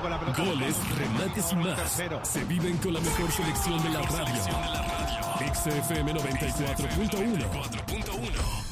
con la pelota. Goles, remates y más. Se viven con la mejor selección de la radio. XFM 94.1.